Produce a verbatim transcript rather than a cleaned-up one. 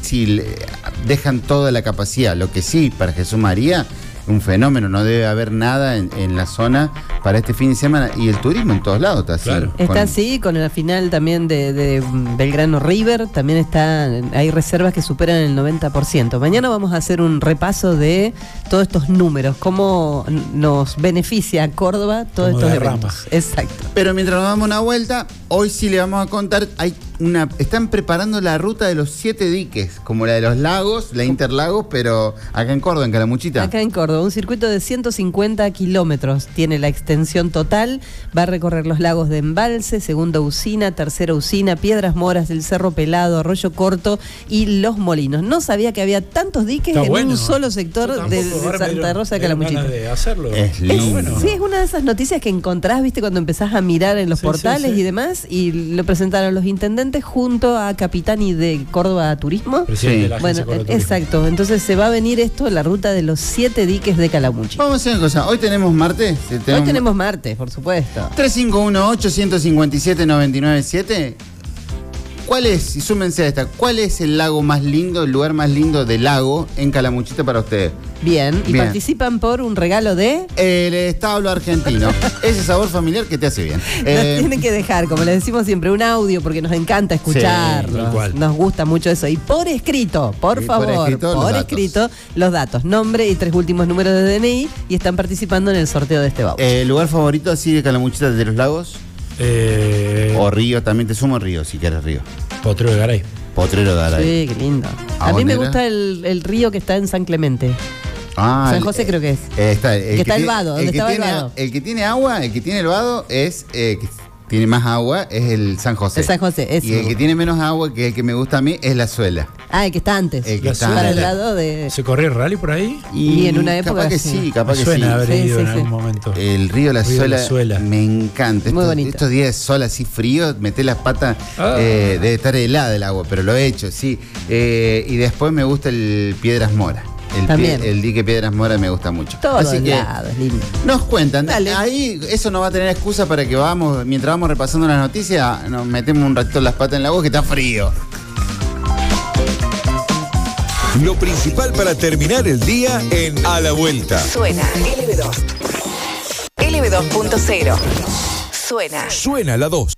si dejan toda la capacidad. Lo que sí, para Jesús María, un fenómeno, no debe haber nada en, en la zona para este fin de semana. Y el turismo en todos lados está así. Claro. Está Con- así, con la final también de, de Belgrano River, también está, hay reservas que superan el noventa por ciento. Mañana vamos a hacer un repaso de todos estos números, cómo nos beneficia a Córdoba todos Como estos derrama. eventos. Exacto. Pero mientras nos damos una vuelta, hoy sí le vamos a contar, hay una, están preparando la ruta de los siete diques, como la de los lagos, la Interlagos, pero acá en Córdoba, en Calamuchita. Acá en Córdoba, un circuito de ciento cincuenta kilómetros tiene la extensión total, va a recorrer los lagos de Embalse, Segunda Usina, Tercera Usina, Piedras Moras, el Cerro Pelado, Arroyo Corto y Los Molinos. No sabía que había tantos diques Está en bueno. un solo sector Yo de, tampoco, de ahora me Santa dieron- Rosa de me dieron Calamuchita. ganas de hacerlo. Es Está lindo. bueno. Sí, es una de esas noticias que encontrás, viste, cuando empezás a mirar en los Sí, portales sí, sí. y demás, y lo presentaron los intendentes junto a Capitani de Córdoba Turismo. Presidente Sí. de la Agencia Bueno, Córdoba Turismo. exacto. Entonces se va a venir esto, la ruta de los siete diques de Calamuchita. Vamos a hacer una cosa, hoy tenemos martes. Hoy tenemos martes, por supuesto. tres cinco uno ocho, uno cinco siete, nueve nueve siete. ¿Cuál es, y súmense a esta, cuál es el lago más lindo, el lugar más lindo del lago en Calamuchita para ustedes? Bien, y Bien. participan por un regalo de... El establo argentino. Ese sabor familiar que te hace bien. Nos Eh, tienen que dejar, como les decimos siempre, un audio porque nos encanta escucharlos. tal cual. Nos gusta mucho eso. Y por escrito, por Y por favor, por, escrito, los datos. escrito, los datos, nombre y tres últimos números de D N I y están participando en el sorteo de este voucher. eh, ¿Lugar favorito así de Calamuchita de los lagos? Eh, O río, también te sumo río si quieres río. Potrero de Garay. Potrero de Garay. Sí, qué lindo. ¿A A mí dónde me era? gusta el, el río que está en San Clemente. Ah, San el- José creo que es. eh, está, el Que está el tiene- vado, donde que estaba el tiene, vado. El que tiene agua, el que tiene el vado es, eh, que tiene más agua, es el San José. El San José, ese Y me el que gusta. tiene menos agua, que es el que me gusta a mí, es la Suela. Ah, el que está antes. El que La está Para el Suela. lado de... ¿Se corrió el rally por ahí? Y en una capaz época que sí. sí, capaz Me que suena sí. haber Sí, ido sí, en sí. algún momento. El río La Río Suela, La Suela. me encanta. Muy estos, bonito. estos días de sol así frío, meté las patas, Ah. eh, debe estar helada el agua, pero lo he hecho, sí. Eh, y después me gusta el Piedras Mora. El, También. pie- el dique Piedras Mora me gusta mucho. Todos Así que lados, lindo. nos cuentan. Dale. Ahí eso no va a tener excusa para que vamos, mientras vamos repasando las noticias, nos metemos un ratito las patas en la agua que está frío. Lo principal para terminar el día en A la Vuelta. Suena L B dos. L B dos punto cero. Suena. Suena la dos.